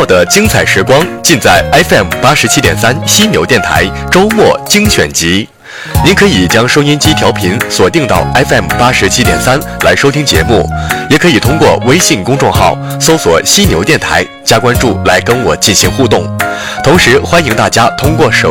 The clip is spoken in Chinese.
的精彩时光尽在 FM87.3犀牛电台周末精选集。您可以将收音机调频锁定到 FM87.3来收听节目，也可以通过微信公众号搜索犀牛电台加关注来跟我进行互动。同时欢迎大家通过手